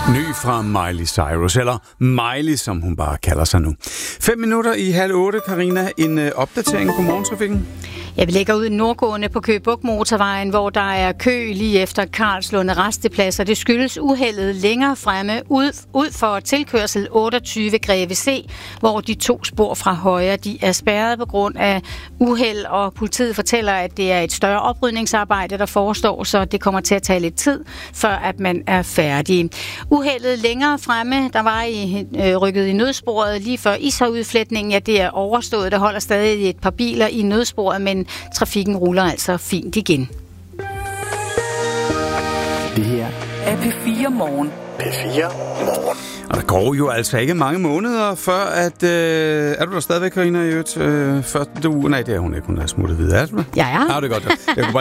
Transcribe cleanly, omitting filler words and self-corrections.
Ny fra Miley Cyrus, eller Miley, som hun bare kalder sig nu. 7:05, Karina. En opdatering på morgentrafikken? Ja, vi ligger ud i nordgående på Køge Bugt Motorvejen, hvor der er kø lige efter Karlslunde Rasteplads, og det skyldes uheldet længere fremme ud for tilkørsel 28 Greve C, hvor de 2 spor fra højre de er spærret på grund af uheld, og politiet fortæller, at det er et større oprydningsarbejde, der forestår, så det kommer til at tage lidt tid, før at man er færdig. Uheldet længere fremme, der var rykket i nødsporet lige før Ishøjudfletningen, ja, det er overstået. Der holder stadig et par biler i nødsporet, men trafikken ruller altså fint igen. Det her er P4 Morgen. P4 Morgen. Og der går jo altså ikke mange måneder, før at... er du der stadigvæk, Karina, i øvrigt? Første uge? Nej, det er hun ikke. Hun er smuttet videre. Er du? Ja. Ja, det er godt. Jeg kunne bare